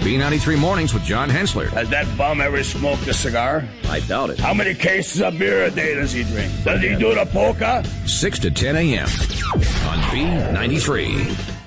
B93 Mornings with John Hensler. Has that bum ever smoked a cigar? I doubt it. How many cases of beer a day does he drink? Does he do the polka? 6 to 10 a.m. on B93.